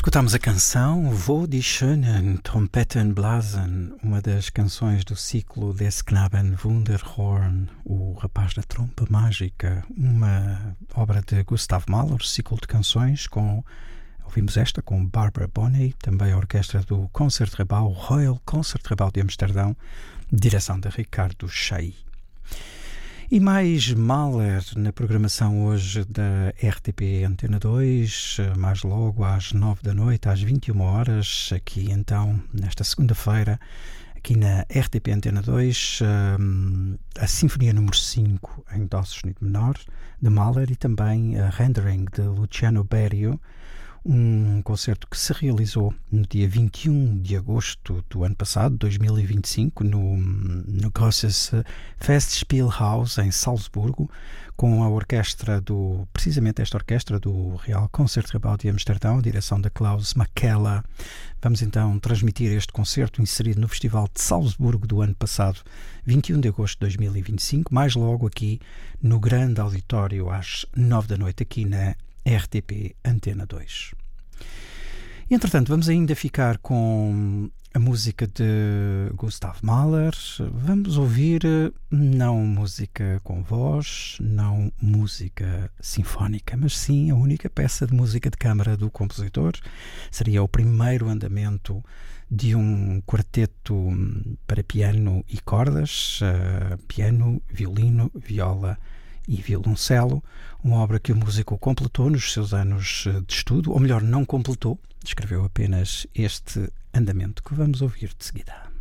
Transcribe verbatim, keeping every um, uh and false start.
Escutamos a canção Wo die schönen Trompeten blasen, uma das canções do ciclo Des Knaben Wunderhorn, o rapaz da trompa mágica, uma obra de Gustav Mahler, ciclo de canções com, ouvimos esta com Barbara Bonney, também a orquestra do Concertgebouw, Royal Concertgebouw de Amsterdão, direção de Ricardo Chailly. E mais Mahler na programação hoje da R T P Antena dois, mais logo às nove da noite, às vinte e uma horas, aqui então, nesta segunda-feira, aqui na R T P Antena dois, a Sinfonia número cinco em Dó sustenido menor, de Mahler, e também a Rendering de Luciano Berio, um concerto que se realizou no dia vinte e um de agosto do ano passado, dois mil e vinte e cinco, no, no Grosses Festspielhaus, em Salzburgo, com a orquestra do, precisamente esta orquestra do Real Concertgebouw de Amsterdão, direção da Klaus Makela. Vamos então transmitir este concerto inserido no Festival de Salzburgo do ano passado, vinte e um de agosto de dois mil e vinte e cinco, mais logo aqui no grande auditório às nove da noite, aqui na R T P Antena dois. E, entretanto, vamos ainda ficar com a música de Gustav Mahler. Vamos ouvir não música com voz, não música sinfónica, mas sim a única peça de música de câmara do compositor. Seria o primeiro andamento de um quarteto para piano e cordas, uh, piano, violino, viola e violoncelo, uma obra que o músico completou nos seus anos de estudo, ou melhor, não completou, escreveu apenas este andamento que vamos ouvir de seguida.